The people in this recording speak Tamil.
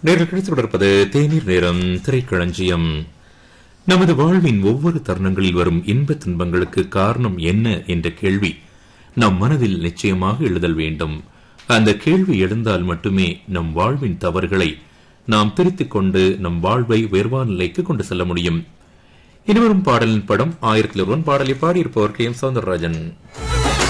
நேரில் கிடைத்து தொடர்பது தேநீர் நேரம் திரைக்களஞ்சியம். நமது வாழ்வின் ஒவ்வொரு தருணங்களில் வரும் இன்ப துன்பங்களுக்கு காரணம் என்ன என்ற கேள்வி நம் மனதில் நிச்சயமாக எழுதல் வேண்டும். அந்த கேள்வி எழுந்தால் மட்டுமே நம் வாழ்வின் தவறுகளை நாம் திருத்திக் கொண்டு நம் வாழ்வை உயர்வான நிலைக்கு கொண்டு செல்ல முடியும். இனிவரும் பாடலின் படம் 1001 பாடலை பாடியிருப்பவர் கே.எம். சௌந்தரராஜன்.